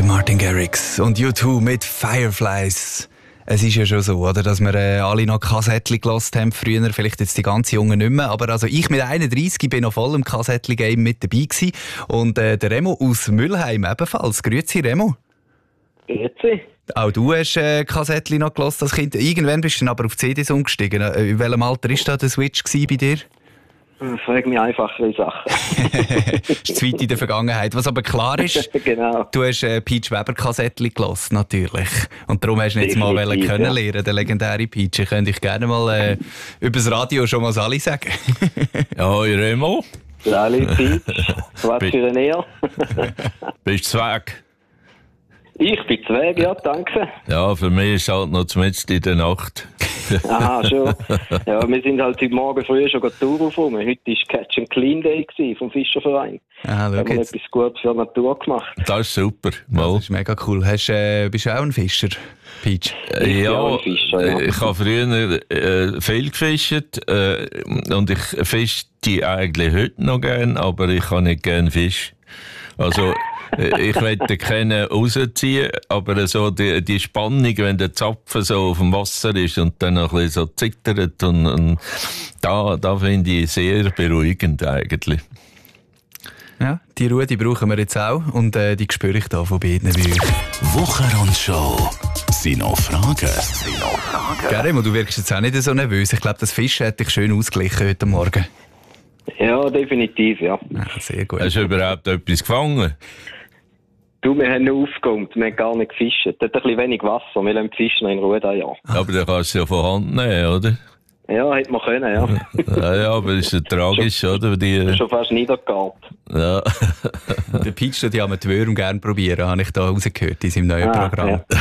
Der Martin Garrix und U2 mit Fireflies. Es ist ja schon so, oder, dass wir alle noch Kassettchen gehört haben früher, vielleicht jetzt die ganze Jungen nicht mehr, aber also ich mit 31 bin noch voll im Kassettchen-Game mit dabei gewesen. Und der Remo aus Müllheim ebenfalls. Grüezi, Remo. Grüezi. Auch du hast Kassettchen noch gehört als Kind. Irgendwann bist du dann aber auf CDs umgestiegen. In welchem Alter war da der Switch bei dir? Frag mich einfachere Sachen. Das ist zu weit in der Vergangenheit. Was aber klar ist, genau. Du hast Peach Weber Kassettchen gehört, natürlich. Und darum hast du jetzt mal kennenlernen, den legendären Peach. Ich könnte dich gerne mal über das Radio schon mal alle sagen. Ja, Remo. Sali, Peach. Was für ein Ehr. Bist du weg? Ich bin weg, ja, danke. Ja, für mich ist halt noch zumindest in der Nacht. Aha, schon. Ja, wir sind halt heute Morgen früh schon Tour aufgekommen. Heute war Catch and Clean Day vom Fischerverein. Ah, da haben wir etwas Gutes für die Natur gemacht. Das ist super. Mal. Das ist mega cool. Bist du auch ein Fischer, Peach? Ja, Fischer, ja. Ich habe früher viel gefischt und ich fische die eigentlich heute noch gerne, aber ich kann nicht gerne Fisch. Also, ich möchte keinen rausziehen, aber so die Spannung, wenn der Zapfen so auf dem Wasser ist und dann noch ein bisschen so zittert, und da finde ich sehr beruhigend eigentlich. Ja, die Ruhe, die brauchen wir jetzt auch und die spüre ich da von beiden bei euch. Wochenrundschau. Sind noch Fragen? Geremo, du wirkst jetzt auch nicht so nervös. Ich glaube, das Fischen hat dich schön ausgeglichen heute Morgen. Ja, definitiv, ja. Sehr gut. Hast du überhaupt etwas gefangen? Du, wir haben nur aufgekommen, wir haben gar nicht gefischt. Es hat ein bisschen wenig Wasser, wir lassen die Fische noch in Ruhe da, ja. Aber dann kannst du ja von Hand nehmen, oder? Ja, hätte man können, ja. Ja, aber das ist ja tragisch, oder? Schon fast niedergegarbt. Ja. Der Peach tut ja mit Würm gerne probieren, habe ich da rausgehört in seinem neuen Programm. Ja.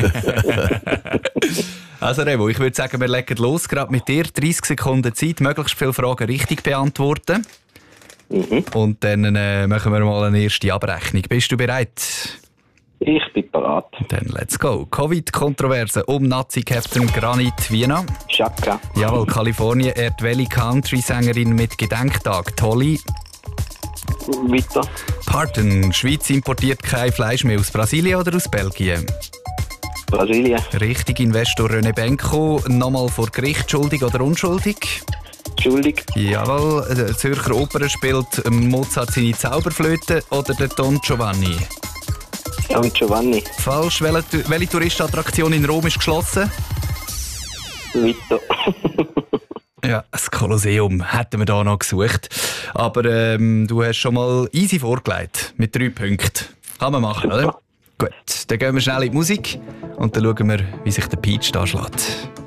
Also Remo, ich würde sagen, wir legen los, gerade mit dir. 30 Sekunden Zeit, möglichst viele Fragen richtig beantworten. Und dann machen wir mal eine erste Abrechnung. Bist du bereit? Ich bin bereit. Dann let's go. Covid-Kontroverse um Nazi-Captain Granit Viena. Chaka. Jawohl, Kalifornien ehrt welche Country-Sängerin mit Gedenktag? Tolly. Weiter. Parton. Schweiz importiert kein Fleisch mehr aus Brasilien oder aus Belgien? Brasilien. Richtig, Investor René Benko. Nochmal vor Gericht, schuldig oder unschuldig? Schuldig. Jawohl, der Zürcher Oper spielt Mozart seine Zauberflöte oder der Don Giovanni? Don Giovanni. Falsch. Welche Touristenattraktion in Rom ist geschlossen? Weiter. Ja, das Kolosseum hätten wir da noch gesucht. Aber du hast schon mal easy vorgelegt mit 3 Punkten. Kann man machen, oder? Gut, dann gehen wir schnell in die Musik und dann schauen wir, wie sich der Peach da schlägt.